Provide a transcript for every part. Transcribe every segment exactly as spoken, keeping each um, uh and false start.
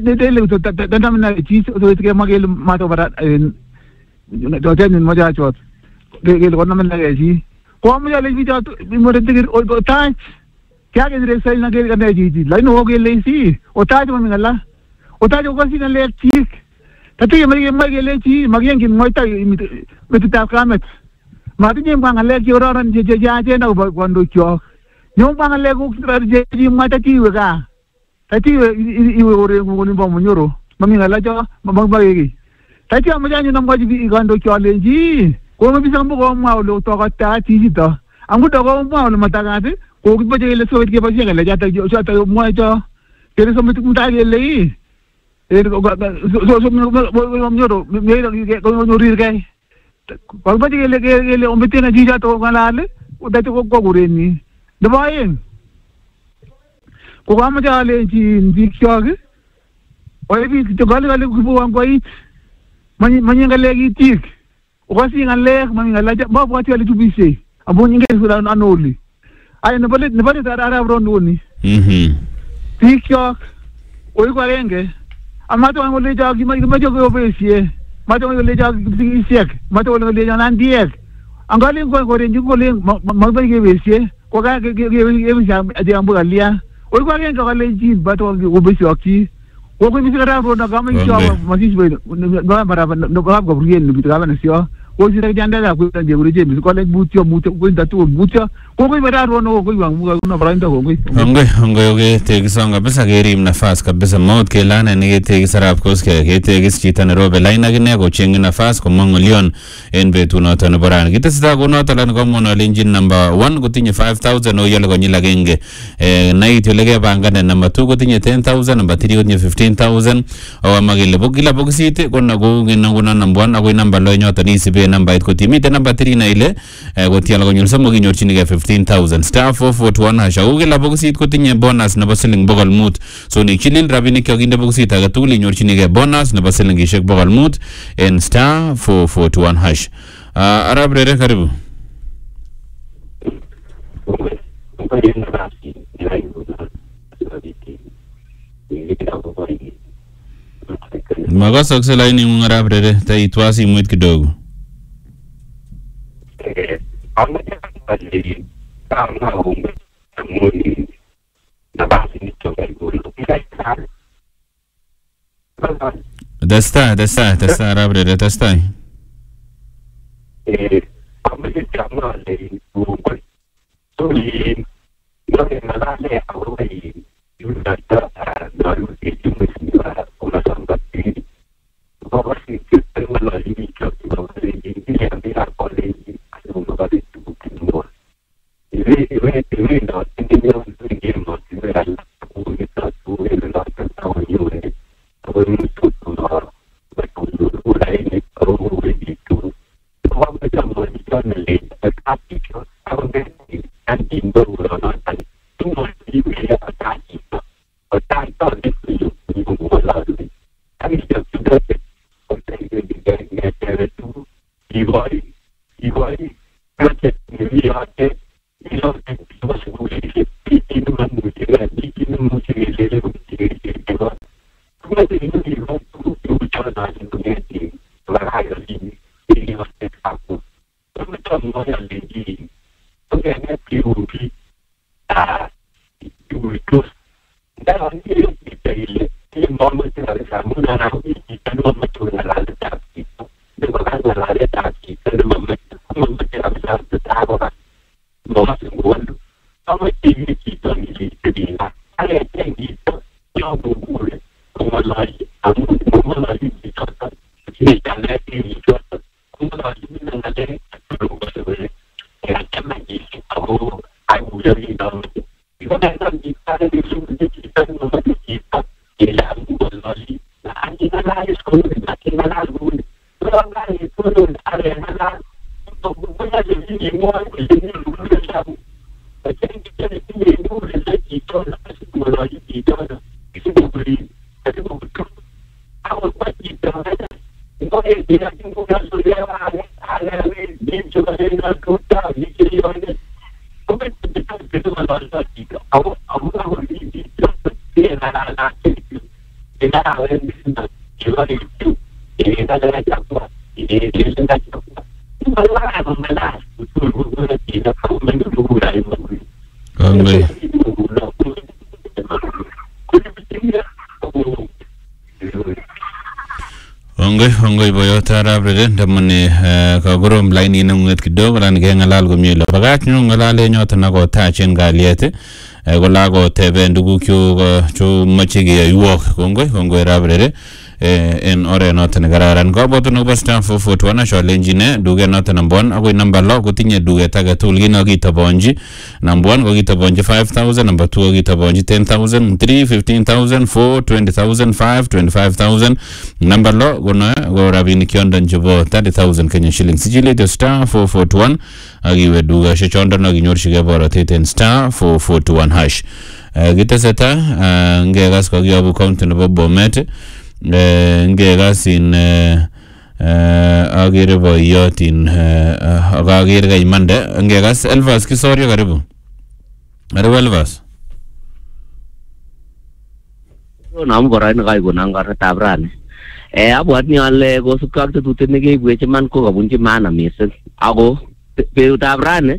dele to tamna chi so ke magel mato bara do ten mo ja chot ke ko na na ge chi ko mo ja le ji ja mo de ke o ta kya ke re sai na ke ka ji ji line ho ge le si o ta jo mi ngala o ta jo ko si na le chi tati ke mari ma ge le chi magyen kin mo ta mit ta kamet ma ti jeng bang le ki ron je je ja je na ko kondo kyo nyong bang le ku je ji ma ta ti ga tati i ore ko ni ba mo nyoro mami ngala jo bang ba ge tati am ja ni nam ga ji kondo kyo le ji ko mo bi sam ko ma lo to ka ta ti ji to am ko ko ma lo ma ta ga ti ko ki ba je le so ke ba je le ja ta jo ta mo jo ke so mi tu ta ge le e ko so so mo nyoro me lo ge ko nyori ge ko ba je le ge le o mi te na ji ja to ngala le o da ko ko gure ni de ba yin ko ga ma ja le ji ndi kyo ge o e bi to gal gal ku bu an ko yi mani mani ngale gi tik o ga si ngale mani ngala ja ba ba ti le tu bi se abo ni nge su da anoli ai ne bale ne bale ta ara ro ndoni mhm tikyo o ko renge amato ngo le ja gi ma ma jo go be sie ma to ngo le ja gi siek ma to ngo le ja nan diek angali ngo ko renji ngo le ma ba ge be sie ko ga ge ge ge be ja ade ambu alia o ko renge ko le ji ba to go be sie ki ko ko bi se ra ro na ga ma jo ma si be no bara no ga go rien bi ga na sio ko si ta janda la ko ta je je bi ko le butio muto ko da tu butio ko ko bara ro no ko wa mu na branda ko ngi ngi ngi oge te gisonga bisa gerim nafas kabisa maut ke lana ni te gisarap ko ske ke te gis chita ne robe laina gne ko chengi nafas ko mangolion en betu no tan boran kita sta ko no talan ko mono engine number one ko tinye five thousand o yelo ko nyila genge e nait lege banga ne number two ko tinye ten thousand number three ko tinye fifteen thousand o magile bogila bogsite ko na go ngena ngona number one ako number lo nyota ni sibe number ko timite number three na ile ko tiala ko nyulsa mo ginyor chini ga fifteen thousand star four four one hasha uge la boxit ko tinye bonus na baseling bogal mut so ni chilil rabini ko ginde boxit aga tuli nyor chini ga bonus na baseling gishek bogal mut en star four four one hash uh, arab rere karibu maga sakse laini ngarab rere tai twasi mwit kidogo Dasta, dasta, dasta, rabre, dasta. Eh, como se llama el grupo, soy no sé nada de algo y una tata no es muy similar a una samba que no va a ser que tengo la limita no sé y ya mira por ahí no va a ser tu no y ve y ve y ve no tiene no tiene no tiene la unidad tu el la tata o yo eh todo el todo no la cultura y todo el todo como que estamos en el ático a donde anti no no tu no vive a tática a tática de tu y como la de a mí se te da o te de de tu igual igual que me vía que y lo que tú vas a buscar y y no me mueve y y no me mueve le le que va como te digo digo tú tú chana en tu mente la hay así y no te capo no te no ya le di porque me preocupi ah tú tú da no ni te le y no me te la samu na na y no me tu na la ta y de verdad la la ta y no me no me te la ta ta ahora no más seguro no me tiene que estar ni te diga ale tengi yo no puedo como la como la y ni tan le y yo como la y no la de pero se ve que la chama y como hay mucho dinero y cuando están quitando de su de quitando no me quita que la la la antina la es como la que la algún pero la y todo ale la no voy a decir ni modo que ni lo que sabe la gente que tiene no le quita la como la y quita y se puede es como que hago patita entonces mira que no la soledad a la vez dentro de la ruta y que yo como que te que no la patita ahora ahora y que la la kita tahu yang juga itu ini kita jangan jatuh ini kita jangan jatuh malah malah betul betul kita tahu menunggu dari mana. Ongoi. Ongoi ongoi boyo tara brede damani ka gorom line ina nget kidogo lan ge ngalal go milo bagat ñu ngalale ñota na go tachen galiete go lago tebe ndugu kyu chu machigi yuok ongoi ongoi rabrede en ore noten gararan go boto no bastan fo fo to na shol engineer duge noten bon ago number lo go tinye duge taga tul gino gita bonji number one go gita bonji five thousand number two go gita bonji ten thousand three fifteen thousand four twenty thousand five twenty-five thousand number lo go no go rabini kyondan jobo thirty thousand Kenya shillings sijile to star four four one agi we duga she chondan no ginyor shige bora ten star four four one hash gita seta ngegas ko gyobu count no bomet ngegas in agere boyotin agere ga imande ngegas Elvas kisorio karibu karibu Elvas nam gorain kai gunang gar tabran eh abot ni ale go sukak tu tene ge gwe man ko gabunji mana mesen ago pe tabran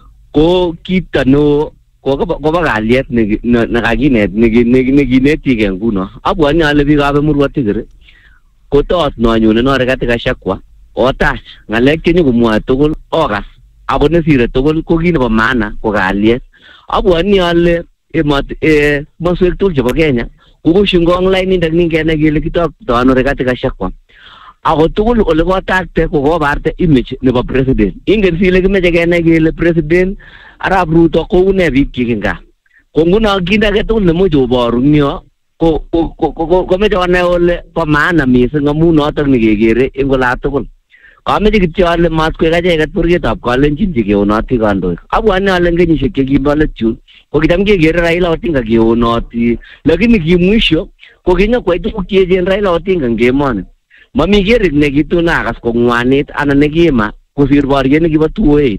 ko kitano ko ko ba galiet ne na gagine ne ne ne gine tigen kuno abwa ni ale bi gabe murwati gere ko tot no nyune no regate ka shakwa otas ngale kenyu kumwa tugul ogas abone sire tugul ko gine ba mana ko galiet abwa ni ale e mat e maswek tul jaba Kenya ko shingo online ndak ninge na gele kitok to no regate ka shakwa ago tugul ole ko takte ko go barte image ne ba president ingen sile ke meje gene gele president arab ruto ko ne bi kinga ko nguna ginda ke tugul ne mo jo boru nyo ko ko ko ko meje ne ole pa mana mi se ngamu no tar ni gegere ingola tugul ka meje kitale mas ko ga je ga purge tap ka len chin jige ona ti gando abu an ale ngi shike gi bale chu ko kitam gegere Raila otinga ge ona ti lakini ki mwisho ko ginya ko itu ki je Raila otinga ngemone mami gerik ne gitu na kas ko ngwanit ana ne gima ko sirbar ye ne giba tuwe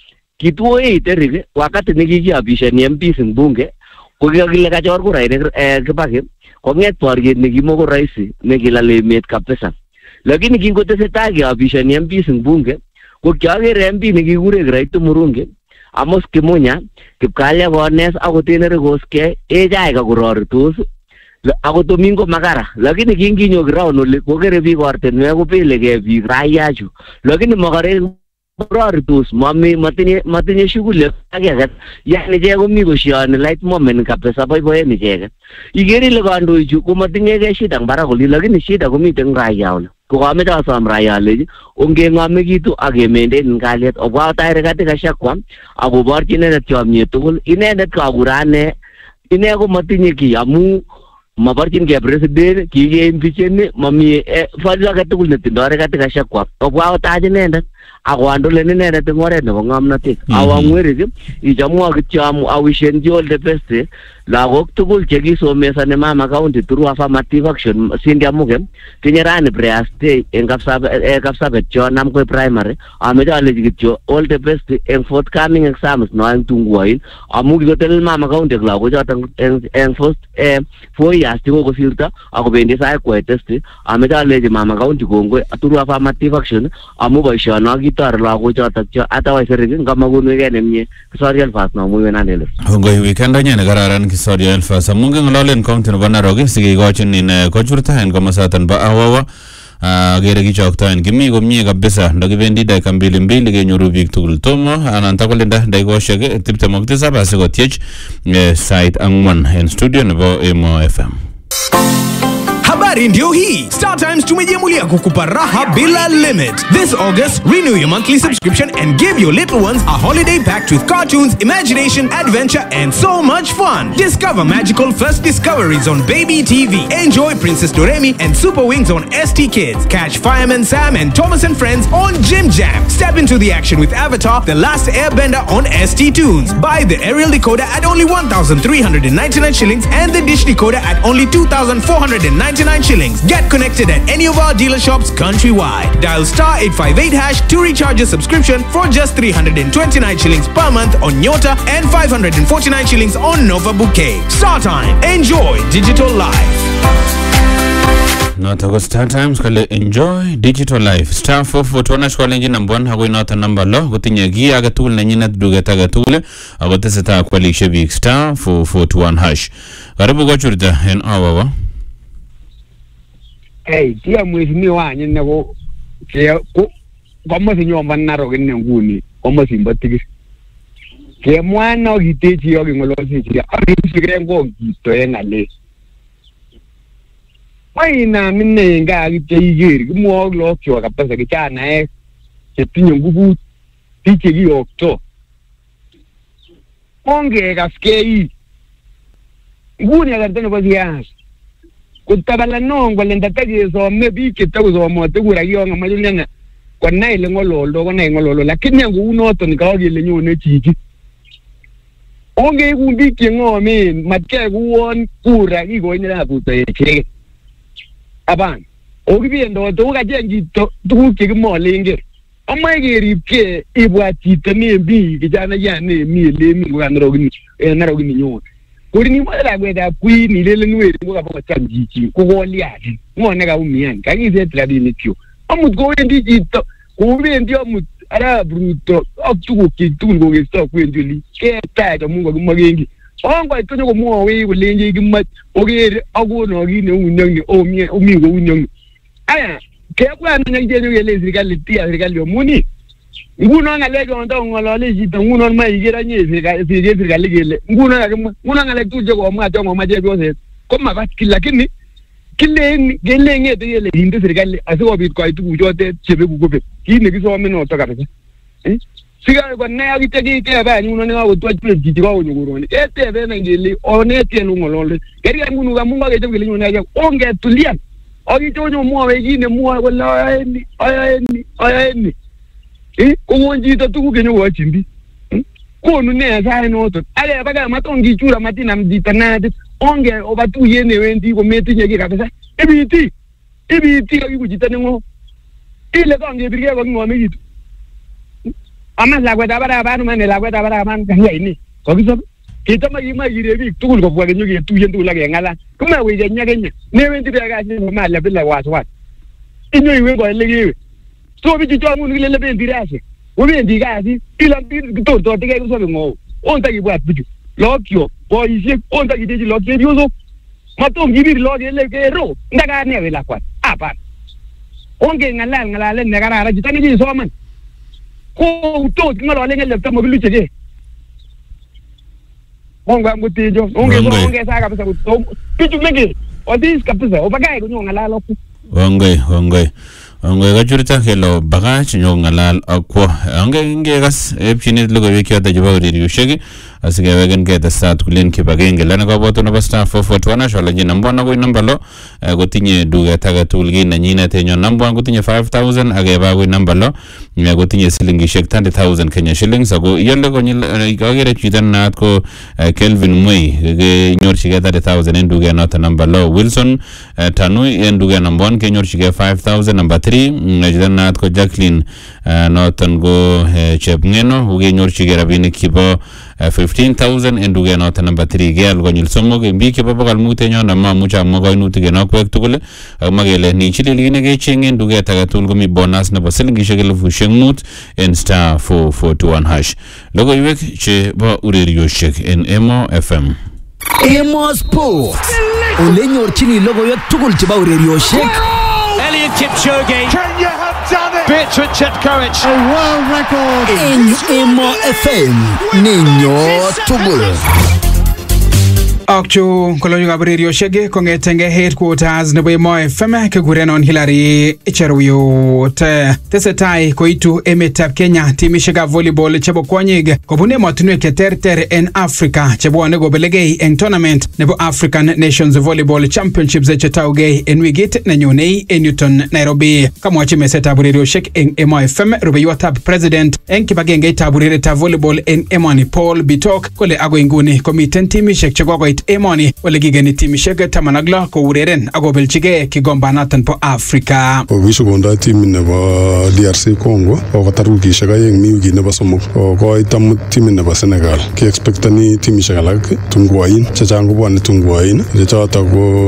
kituwe terige wakati ne gigi abisha ni M P sing bunge ko gile ka jor ko rai ne ke pake ko nget por ye ne gimo ko raisi ne gila le met kapesa lakini kingo te setagi abisha ni M P sing bunge ko kya ge M P ne gigure rai tu murunge amos kimonya kipkalya gones agotenere goske e jai ka goror tus ako domingo magara lakini kingi nyo ground le ko gere bi korte ne ko pele ge bi raya ju lakini magare bror tus mami matini matini shugule age ya ne je ko mi go shian light moment ka pesa boy boy ni je igeri le gandu ju ko matini ge shidang bara ko li lakini shida ko mi teng raya ul ko ame ta sam raya le onge ngame gitu age mende ngalet obwa taire ka te ka shakwa abu bar chine ne chomye tul ine ne ka gurane ine ko matini ki amu mabartin ke president ki ge impichene mami e fadla ka tukul ne tindore ka tika shakwa obwa taje nenda agwando le nenda tengore ne ngamna tik awangwere ke ijamu agchamu awishen jol de best la gok tukul chegi so mesa ne mama county turu affirmative action sindia muge tinyerane preaste engapsa engapsa becho nam ko primary ameja le gicho all the best en forthcoming exams no antungwain amugi ko tel mama county la go jata en first eh four years tigo ko filta ako bende sai ko test ameja le mama county gongwe aturu affirmative action amu ba shana gitar la go jata ata wa serge ngama gunu gene mye sorry Elfas no mu wena nele ngoi weekend anya gararan sorry Elfas munga ngalolen county no banaroge sige gochin in kochurta en kama satan ba awawa agere gi chokta en gimi go mie kabisa ndagibendi da kambili mbili ge nyuru big tugul tomo ananta kolinda dai go shege tipte mokte saba se go tiech site angwan en studio no Emo F M. Habari ndio hii. Star Times tumejiamulia kukupa raha bila limit. This August, renew your monthly subscription and give your little ones a holiday packed with cartoons, imagination, adventure and so much fun. Discover magical first discoveries on Baby T V. Enjoy Princess Doremi and Super Wings on S T Kids. Catch Fireman Sam and Thomas and Friends on Jim Jam. Step into the action with Avatar: The Last Airbender on S T Tunes. Buy the aerial decoder at only one thousand three hundred ninety-nine shillings and the dish decoder at only two thousand four hundred ninety-nine shillings. Get connected at any of our dealer shops countrywide. Dial star eight five eight hash to recharge your subscription for just three hundred twenty-nine shillings per month on Nyota and five hundred forty-nine shillings on Nova Bouquet. Star Time. Enjoy digital life. Nota ko Star Times kale enjoy digital life. Star four four two one shwale njina mbwan hago inota number lo. Kutinye gi aga tugul na njina duget aga tugul. Ago teseta kwa likshe big star four four two one hash. Karibu kwa churita en awa wa. Hey, tia mwezi mi wa njina ko kaya ko kama si nyomba naro kene nguni kama si mbatiki. Kaya mwana o gitechi yogi ngolosi chia. Abi sikire ngo gito engale. Mai na minne nga giteyigeri gumwo lo kyo kapasa kichana eh chetinyo nguvu tiche gi okto onge gaskei nguni agartano bazias kutabala nongo lenda tagi so mebi kitago so mote gura yo ngamalulana konna ile ngololo konna ngololo lakini yangu unoto nikawagile nyone chiki onge kumbi kingome matke kuwon kura iko ina buta yeke aban ogibiendo to ga jengi to tu ke mo lenge amai ge ripke ibwati tane bi kijana ya ne mi le mi ga nrogni e narogni nyo kuri ni mala gwe da kui ni le nwe ri ga ba chanji chi ko woli ati mo ne ga umian ka ni se trabi ni kyo amut go endi jito ko bendi amut ara bruto aktu ki tu ngo ge sto ku endili ke ta to mungo mo gengi ongo itonyo ko mo we ko lenje gi ma ogere agono gi ne unyang o mi o mi go unyang aya ke kwa na ngi je le zirikali tia zirikali omuni nguno ngale go ndo ngolo le jito nguno ma igera nye zirikali zirikali gele nguno ngale nguno ngale tuje ko ma to ma je go se ko ma bat lakini kile gele nge de le hinde zirikali aso bit ko itu jote chebe ku gobe kine ki so meno to ka eh siga ko na ya gitegi ke ba ni uno ngo to tuje jiti ko nyuguro ni ete be na ngeli onete ngolole keri ngunu ga munga ge tege nyuna ya onge tulian ogi tonyo mo we gine mo wala ni ayeni ayeni eh ko wonji to tuku ke nyo chimbi ko nu ne sa no to ale baga matongi chura matina mditanade onge obatu yene wendi ko meti nyege kabisa ibiti ibiti ko kujitane ngo ile ko nge birige ko ngo mejitu ama la gwada bara banu mane la gwada bara man kanya ini ko biso kita magi magi rebi tukul ko bwage nyuge tu yendu la ngala kuma we jenya kenya ne wendi be ga ni ma la bila was wat inyo iwe ko legi so bi jo mu ni le be ndirase wo be ndigasi ila bi to to tige ko so ngo on ta gi bwa biju lokyo ko isi on ta gi de lokyo yuzo matom gi bir lokyo le ke ro ndaga ne we la kwat apa onge ngala ngala le ne gara ra jitani gi so man ko to ngalo le ngel ta mo bilu chege onga ngutijo onge onge sa kabisa kuto pichu menge odis kabisa obagai kunyo ngala lo onge onge onge ga jurta hello bagach nyo ngala akwa onge nge gas epchini logo wiki da jiba ri yushege asige wegen ke da sat kulen ke bagenge lana ko boto no basta four four two one shola jina mbona ko number lo gotinye duga taga tulgi na nyina te nyo number gotinye five thousand age ba ko number lo nya gotinye silingi shek ten thousand Kenya shillings ago yelle ko nyil ko gere chitan nat ko Kelvin Mui ge nyor chige thirty thousand en duga not number lo Wilson Tanui en duga number one ke nyor chige five thousand number three chitan nat ko Jacqueline noton go chepngeno uge nyor chige rabini kibo fifteen thousand en duga not number three gel go nyil somo ge bi kibo bakal mute nyo na ma mucha mo go nuti ge nokwek tukule magele ni chili line ge chengen duga taga tul go mi bonus na basilingi shigel fu shengmut en star four four two one hash logo iwek che ba urerio shek en Emo F M Emo Sport ole nyorchini logo yo tugul che ba urerio shek Elliot Kipchoge. Can you have done it? Bertrand Chetkovich. A world record in Emo F M ninyo tugul. Akchu kolonyo gabriel shege kongetenge headquarters nebo Emo F M ke gurenon Hilary Cheruyo te tesetai koitu emetab Kenya timishega volleyball chebo kwanyig kobune motunwe keterter en Africa chebo nego belegei en tournament nebo African Nations Volleyball Championships chetauge en wigit na nyonei en Newton Nairobi kamwachi meseta gabriel shek en Emo F M rubeyo tab president en kibagenge taburire ta volleyball en Emoni Paul Bitok kole ago inguni komiten timishek chego koit emoni ole kigeni timishek taman ak lo koureren akobelchigei kigombanoton po Afrika. Kowisho konda team nebo D R C Congo kokotar wikishek aeng mi wikit nebo somok kokoit amut team nebo Senegal. Ki expectani timishek alak tungwoin chechang kobwane tungwoin chechoto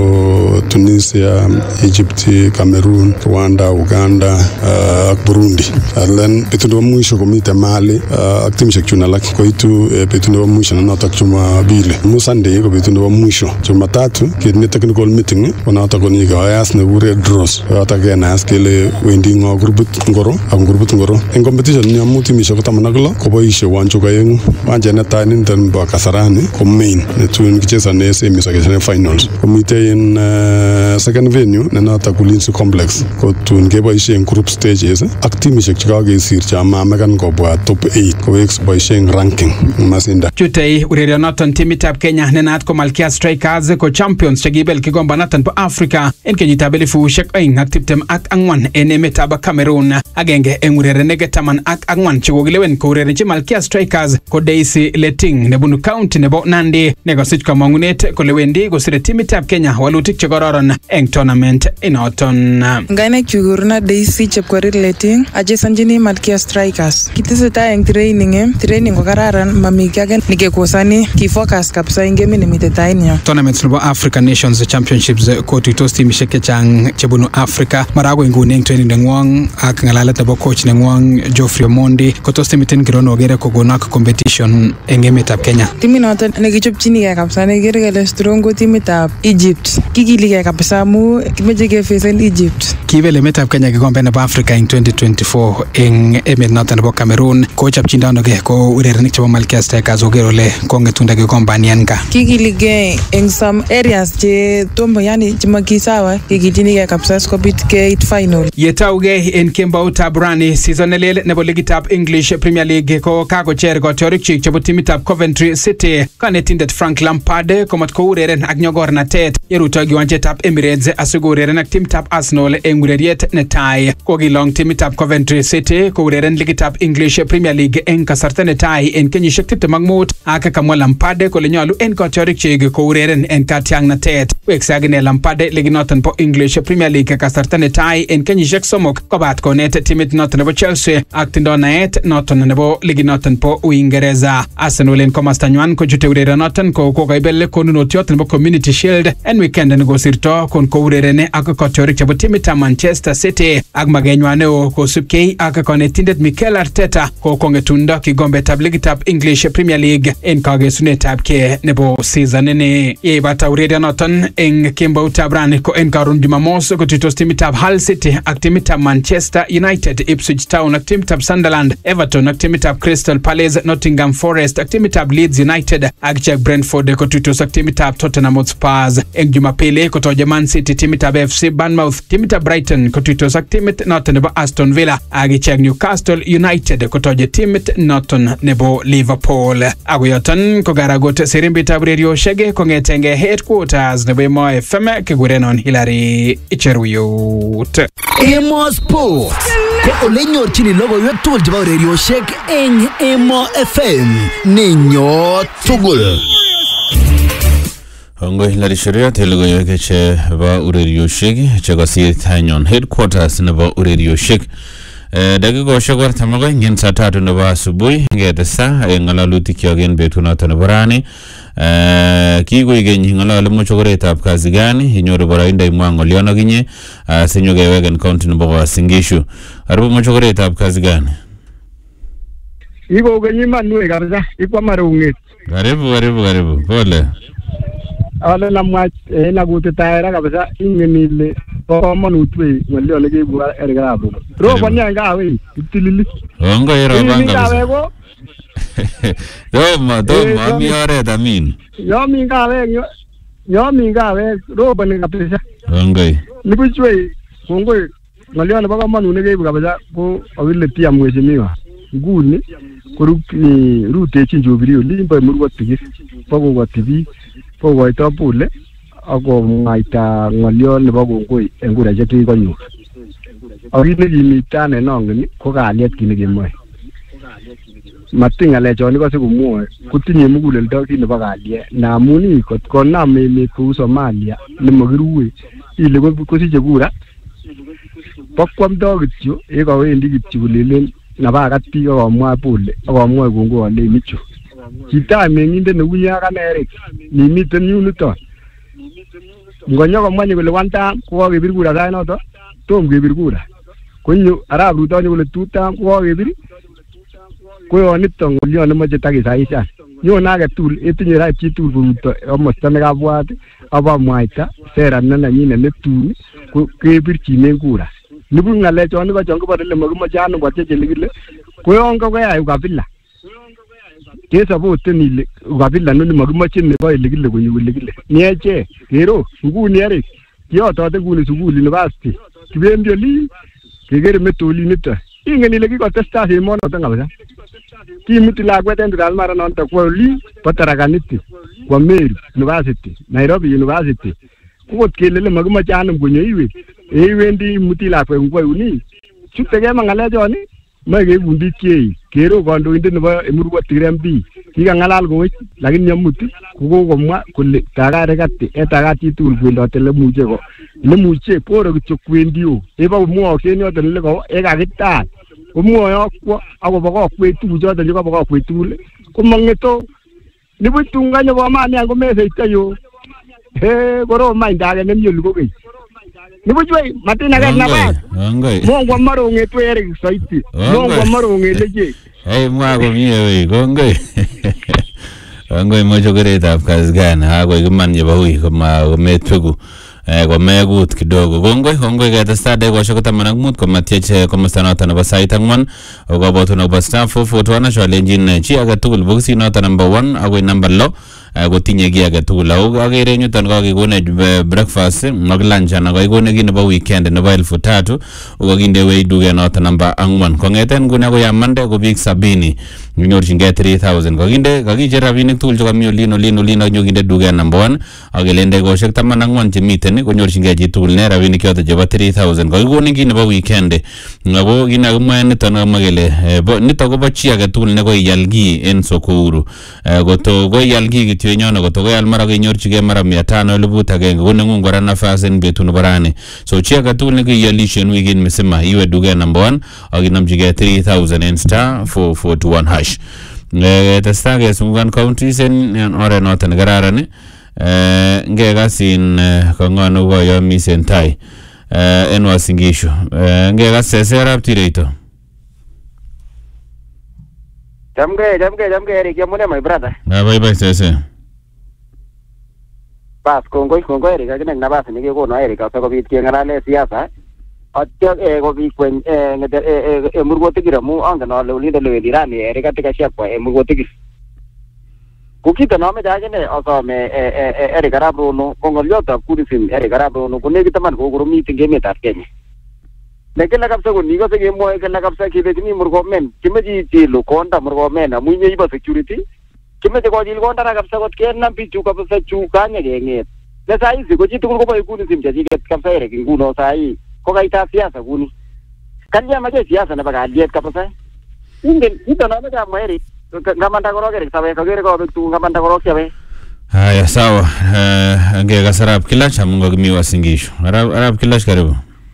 ko Tunisia, Egypt, Cameroon, Rwanda, Uganda ak Burundi. Alen betut nebo mwisho komite Mali ak timishek chun alak koitu betut nebo mwisho notok Jumapili. Mu Sunday ko betut nebo mwisho. Jumatatu kitinye technical meeting konotok koni kayas nekure draws. Yotok kenas kele wendi ngo grupit ngoro ak grupit ngoro. En competition ni amu timishek ko taman ak lo koboishe wancho kaengu. Wanje netai ninten bo Kasarani ko main netun kichesane semis ak finals. Komite in uh, second venue nenotok Ulinzi Complex ko tun keboishe en group stages ak timishek chekakesir chama mekan kobwa top eight kowek boishe en ranking masinda. Chutei urerionoton timitab Kenya nenaat ko Malkia Strikers ko champions chekibel kigombanoton po Africa en kenyitab elifushek oeng ak tiptem ak angwan en emetab Cameroon. Agenge en urerenik taman ak angwan chekokilewen kourerenchi Malkia Strikers ko Daisy Leting nebunu county nebo Nandi nekosich kamang'unet kole wendi kosire timitab Kenya walutik chekororon en tournament inoton. Ngainek chukuruna Daisy Chepkorir Leting achesonjini Malkia Strikers. Kitesetai en training, training ko kararan mami kiage nikekosani kifocus kabisa en game nimite tainyo. Tournaments nebo African Nations Championships kotuitos timishek chechang chebunu Africa. Marago inguni en training nengwong ak ngalalet nebo coach nengwong Geoffrey Omondi kotos timiten kirono ogere kogonak competition en emetab Kenya. Timinoton nekichopchinigei kabisa nekere kele strong ko timitab Egypt. Kikiligei kabisa amu kimeche kefacen Egypt. Kibel emetab Kenya kikombe nebo Africa en twenty twenty-four en emet noton nebo Cameroon. Kochopchindonogei ko urerenik chebo Malkia Strikers oger ole kongetunda kikombanian ka. Kikiligei en some areas che tombo yani chemakisawa kikitinigei kabisa skobit gate final. Yetaugei en kemboutab rani season nelel nebo ligitab English Premier League ko kakocher kotiorik chik chebo timitab Coventry City. Kanetindet Frank Lampard komat koureren ak nyogornatet yerutoi kiwanjetab Emirates asikoureren ak timitab Arsenal en ureriet netai. Kokilong timitab Coventry City koureren ligitab English Premier League en kasarta netai en kenyisiek tiptem ak mut ak kamwa Lampard kole nyolu en kotiorik chik koureren en katiangnatet. Wekse akine Lampard liginoton po English Premier League kasarta netai en kenyisiek somok kobat konet timit noton nebo Chelsea ak tindo naet noton nebo liginoton po Uingereza. Arsenal en komastanywan kochute urerionoton ko kokaibel konunotiot nebo Community Shield en weekend nekosirto kon kourerene ak kotiorik chebo timitab Manchester City ak magenywan neo kosubkei ak konetindet Mikel Arteta ko kongetundo kigombetab ligitab English Premier League en kagesunetab ke nebo season ini. Yeibata urerionoton en kemboutab rani ko en karon Jumamos kotuitos timitab Hull City ak timitab Manchester United, Ipswich Town ak timitab Sunderland, Everton ak timitab Crystal Palace, Nottingham Forest ak timitab Leeds United ak Jack Brentford kotuitos ak timitab Tottenham Hotspur. En Jumapili kotoje Man City timitab F C Bournemouth, timitab Brighton kotuitos ak timit noton nebo Aston Villa ak ichek Newcastle United kotoje timit noton nebo Liverpool. Ako yoton ko garagot sirimbitab urerioshek kongetenge headquarters nebo Emo F M kigurenon Hilary Icheruyot. Emo Sport ko ole nyorchini logoiwek tugul chebo urerioshek en Emo F M ninyo tugul. Ongo Hilary Icheruyot logoiwek chebo urerioshek chekosir tanyon headquarters nebo urerioshek. Dakikoshek wartam ak oeng en saa tatu nebo asubuhi ngetesa en ng'ololutikyok en betunoton nebo rani. Kikoik keny ng'olole mochokoretab kazi gani inyoru boroindo imwa ng'olyon okinye sinyokeweken county nebo Uasin Gishu. Karibu mochokoretab kazi gani? Iko kwenye manwe kabisa, iko marunget. Karibu karibu karibu. Pole. Ale namwa ena kutitaera kabisa ingenile komonut we ng'olyon nekibu erikarabu. Robo nyanga we itilili. Ongo yeroban kabisa. Toma toma ami oret amin. Yo mingawe yo mingawe robo ni kabisa. Ongo. Nibuchwe kongo ng'olyon nebo komonut nekibu kabisa ko awiletia mheshimiwa. Nguni koruki rutechin Jubilee limbo murwot tigis. Pokokoti biik kokoito pole ako ngaita ng'olyon nebo kongoi en kuraisiek chekikonyor. Ak kit nekimiten en ongen ko kalyet kit nekemoe. mating ngalechon ikose komwoe kotinye muguleldo kit nebo kalyet namun ii kot konam emet kou Somalia nemokiruwe ile kosiche kura bokwamdo kityo yekawendi kityo kolelen nabakat biik akomwa pole akomwoe kongoi ale micho chito meng'indet neuyo akane Eric nimiten yuniton ngonyo komwanye kole one time kokakebir kura sait noto tom kebir kura konyo Arap Ruto kole two time kokakebir koyoniton ngolion nemoche takisaishan nyon age tugul etinye right chi tugul koruto komosta nekabwat abamwaita sera nenanyine netun kebirchinen kura nibu ngalechon ko chon kobore le makimoche anu kocheche likile koyon koyai ukabila kesapoten ile ukabila noni makimoche nebo ilikile konyo ilikile nieche kero nguni Eric kiyotote nguni sukul university kibendi oli kekere metoli nito ingen ile kikotestai emonoto kabisa kimuti lakwet en Dalmara noto kwa oli patarakaniti kwa Meru University Nairobi University kokot kelele makimoche anum konyo iwe eiwendi muti lakwet kwa uni chute kema ngalechon mae keibun biik chei kero kandoindet nebo Emurua Tigray M P kikangalal kowech lakini nyamuti kokomwa kole takarekati etakat chi tugul kwendote lemuche ko lemuche poro kityo kwendio eba komwoksen yoton ile ko ekakitat komwoe akwo akobo kokwet tuguchoton chekobo kokwet tugul komongeto nibu tunganyo bomanian komeseita yo he korom maindage nemyoli kokeny nibu chwe matina ke nabas mongo maronget we Eric saiti mongo maronget leje hey mwa komie we kongoi kongoi mojo geretab kasgana ako ikiman yeba hui koma kometwegu komekut kidogo kongoi kongoi ketestai dakikoshek taman ak mut komatiech komosta noto nebo sait ang'wan akobotun akobo star four forty one asholenjin chi age tugul bokisit noto number one akoi number lo kotinye ki age tugul ako akere en yuton kakekonech breakfast ak lunch anan kakikonech ki nebo weekend nebo elfu tatu kokakindewech duket noto number ang'wan kong'eten nguni akoi amande ko biik sabini nyorchingei three thousand kakinde kakicher rabinik tugul chekami olin olin olin ak nyokinde duket number one akele dakikoshek taman ak ang'wan chemiten konyorchingei chi tugul ne rabinik choto chebo three thousand kakikonin ki nebo weekend ako kit nekakimwae niton kamwa kele nito kobo chi age tugul nekoiyal ki en Soko koto koiyal ki kityo nyono koto koyal mara kenyorchigei mara mia tano eliput agenge koneng'ung kora nafas en betut nebo rani so chi age tugul nekoiyalishe en wikit misima iwe duket number one akinamchigei three thousand en star four forty one hash testai kesungukan counties en oret noto nekararan ngekasin kong'onu koyomisen tai en Uasin Gishu ngekas seserab Tireito. Jamge jamge jamge Eric yamune my brother. Na bye bye sese. Bas kongoi kongoi Eric akine nabas nikikono Eric asikobit kengalale siasa. Atyo eh kobit kwen eh ngete eh Emurua Tigray mu angen ale ulinde lewendi rani Eric katika shapwa Emurua Tigray. Kukita nome jagene asome eh Eric Arap Rono kongoliotab kurisim Eric Arap Rono kunekitaman kokoromit eng emetab Kenya. Nekela kapsa ko nigo se gemoi kela kapsa kibetini Murkomen kimeji tilu konda Murkomen amunye iba security kimeji ko jil konda kapsa kot kenam pichu kapsa chu kanye genget ne sai si ko jitu ko boy kuni simja jiget kapsa Eric nguno sai ko kaita siasa kuni kanya maje siasa na baga aliet kapsa ingen ito na maja Eric ngamanda koroke Eric sabe kagere ko betu ngamanda koroke sabe. Haya sawa eh ngeka sarap kilacha mungo kimi Uasin Gishu arab arab kilacha karibu.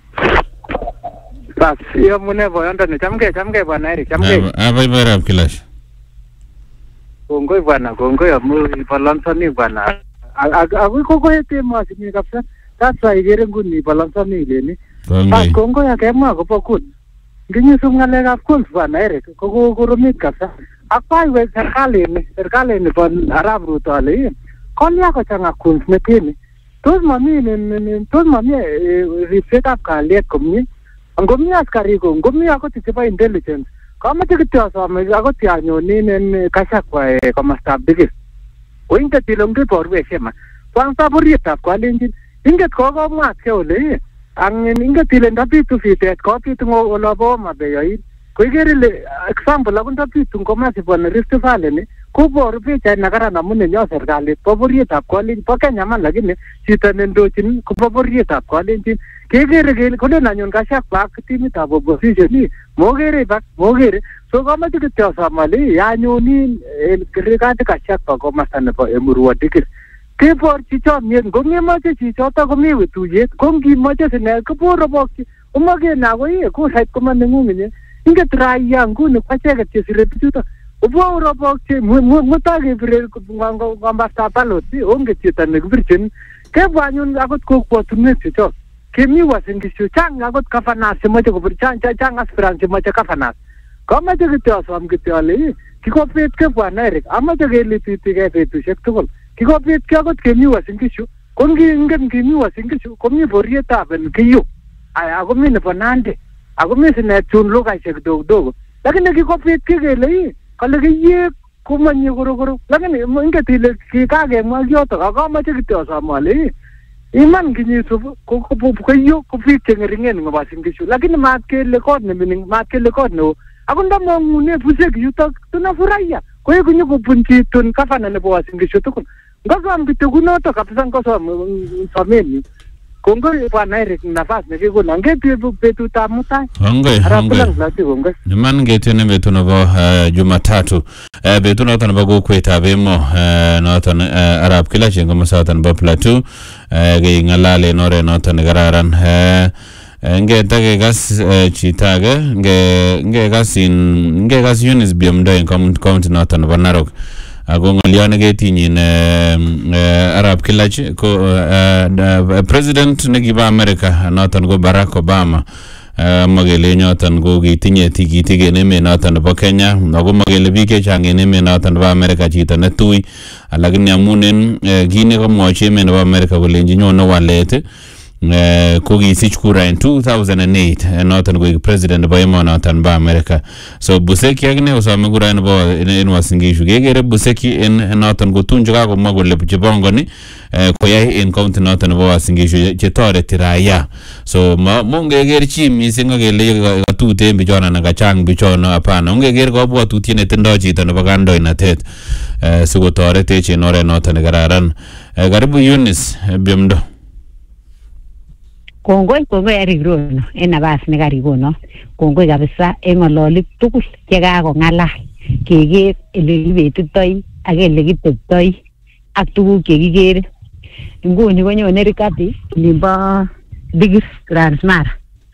Bas, yo mune boyondo ni chamge chamge bwana Eric chamge. Ah bye bye rap kilash. Kongoi bwana, kongoi amu balansani bwana. Aku koko ete masini kapsa. Sasa igere nguni balansani ile ni. Bas kongoi akema kopo kut. Nginyi sumngalekab kut bwana Eric, koko koromit kapsa. Akwai we serikali ni, serikali ni bon Arap Ruto ale. Kolia ko changa kut metini. Tos mami ni tos mami ripsetab kalyet komni. Ngomi askari ko ngomi ako tiba intelligence kama tikityo asome ako tianyonin en Kashakwa komostab Digis ko inget ile ngi borwe shema kwanza borietab kwalenjin inget kokomwat ke ole ang inget ile ndabitu fitet ko bitu ngolobo mabeyoit ko igere ile example ako ndabitu ngomasi bon Rift Valley ni ko boru picha na karan amune nyo serikali po borietab kwalenjin po Kenya man lakini chito nendochin ko po borietab kwalenjin kekere kele kolen anyun Gachagua ak timitab opposition ni mogere bak mogere so kamache kityo samali yanyoni kirikati Gachagua komasta nebo Emurua Dikir keborchi chomyet ngongemache chichoto komi wetuyet kongimoche sine koborobokchi omagena koi kurait komanengungenye inget raia nguni kwacheket chesire bichuto oborobokchi mutage bire ngambasta balot onge chito nekibirchin kebwa anyun akot kokwotunwek checho kemi wasingishu chang akot kafanas chemoche kobir chang chang aspirants chemoche kafanas kamache kityo asom kityo ale kikobet kebwa Eric amache kelititige betusiek tugul kikobet akot kemi wasingishu kongingen kemi wasingishu komi borietab kiyu aya komi nebo Nandi akomi sine chun lugaisiek kidogo kidogo lakini kikobet kekele kale kiye kumanye korokoro lakini inget ile kikakemwa kyoto akamache kityo asom ale iman kinyisup koyo kufik chengeringen ngoba singishu lakini mat kele kot nemining mat kele kot no akunda mongune busek yutok tunafurahia koe kunyo kubunchi tun kafana nebo wasingishu tukun ngosam kitukunoto kabisa ngosam someni kongoi bwana Eric nafasi nekikona ngeti betutab mutai hongoi hongoi iman ngeti ne betu nebo Jumatatu betu noto nebo kokwetab emo noto arab kila chengo masata nebo Plateau ge ngalale nore noto ne kararan nge tage gas chitage nge nge gasin nge gas Eunice Biamdo en county noto nebo Narok ago ngoliane getinyin arab kilach ko president negiba America noton go Barack Obama magele nyoton go gitinye tigitige neme noton nebo Kenya ago magele bike change neme noton nebo America chito netui lakini amunen gine ko mwochi neme nebo America kolenji nyono walet ko gisich kura in two thousand eight noton go president nebo emonoton ba America so Buseki akine usome kura nebo en wasingishu gegere Buseki en noton go tunjo kako magole chebongoni koyai en county noton nebo wasingishu chetoreti raia so mongeger chi mising akele katute bichona na kachang bichona hapana ongeger kabwatutiet netindo chito nebo kandoinatet sikotoretech en oret noton nekararan karibu Eunice Biamdo. Kongoi kongoi Eric Rono en nabas nekarikono kongoi kabisa en ng'ololik tugul chekakong'alal keker ele kibetitoi ak ele kiteptoi ak tuguk chekikere nguni konyone Rigathi nimbo Dikir Transmara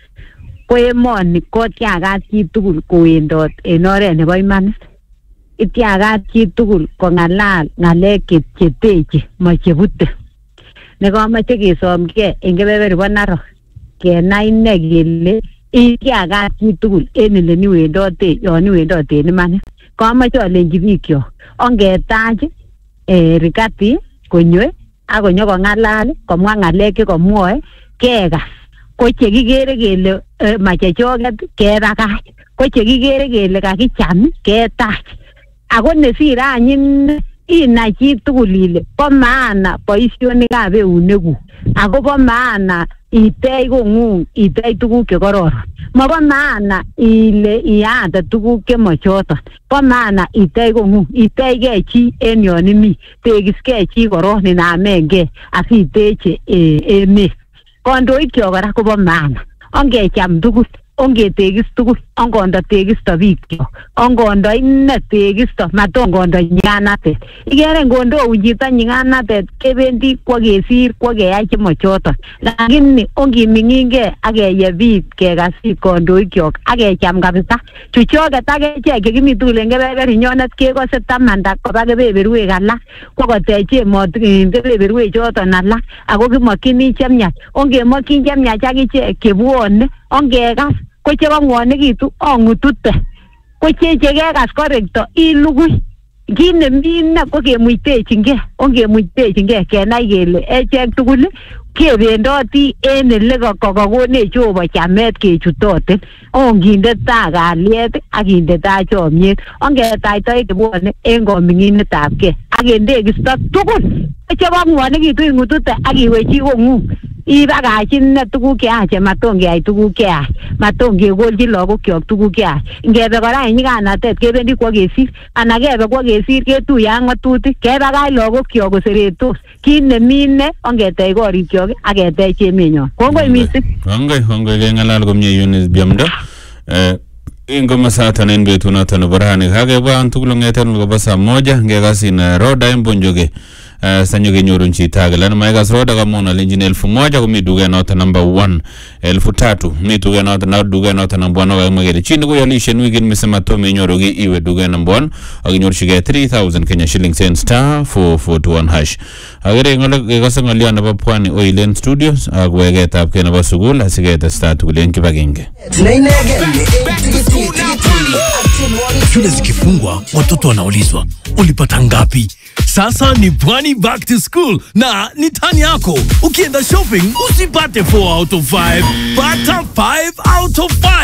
ko emoni kotiakat chi tugul kowendot en oret nebo imanit itiakat chi tugul kong'alal ng'alek cheteche machebute nekamache kesomke en kebeber bo Narok kenai ine kele itiakat chi tugul en ele ni wendote yon wendote en imanit kamache alenji bikyok ongetach eh Rigathi konyo akonyo kong'alal komwa ng'alek chekomwoe kekas ko chekikere kele machechoket kebakach ko chekikere kele kakicham ketach ako nesire anyin inai chi tugul ile bo maana boisionikab eunekuk ako bo maana itech kong'ung itech tuguk chekororon mobo maana ile iande tuguk chemochoton bo maana itech kong'ung itechgei chi en yon imi tekiskei chi koron inamengei asiteche emet kandoikyok kora kobo maana ongecham tugul ongetekis tugul ongondo tekisto bikyok ongondo ine tekisto matongondo nyiganatet ikere ngondo chito nyiganatet kebendi kwa kesir kwa keyai chemochoton lakini ongiming'ingei akeye biik kekas biik kandoikyok akecham kabisa chuchoket akechek chekimi tugul en kebeber inyonet kekose tamanda koba kebeberwek alak kwakotech emotinwek kebeberwek choton alak ako kimokyini chemiach ongemokyin chemiach akichek chebwone ongekas ko chebo ng'wonekitu ong'utute ko cheche kekas korekto ilugui kit nemine ko kemuitechingei ongemuitechingei kenai kele echek tugul kebendoti en ele kokonech Jehova chamet kechutoten onginde taa kalyet akinde taa chomyet ongetaitai chebwone en koming'inetabgei akendekisto tugul chebo ng'wonekitu ing'utute akiwe chi kong'ung ibagachin tuguk cheyache matongeyai tuguk cheyaach matongegolchi lagokyok tuguk cheyaach ngebe kora en nyiganatet kebendi kwa kesir ana kebe kwa kesir ketuye ak ng'atutik kebagach lagokyok koseretos kit nemine ongetech korikyok ak ketech emenyon. Kongoi mising. Kongoi kongoi keng'alal komie Eunice Biamdo. eh Ingo masata na betu na tano barani kage ba tugul ngeten ko basa moja ngegasin roda imbonjoge sanyoge nyorun chitaga lana maigas roda kamona lenjini elfu moja kumi duga nota number one elfu tatu mi duga nota na duga nota number one ga magere chini ko yalishe wigin misema to me nyoroge iwe duga number one aginyor shige three thousand Kenya shillings and star four four two one hash agere ngole gasangoli ana ba pwani Oilen Studios agwege tap kena ba sugul asigete start tugulen kibagenge. Shule zikifungwa watoto wanaulizwa ulipata ngapi? Sasa ni Pwani back to school na ni tani yako. Ukienda shopping usipate four out of five, pata five out of five.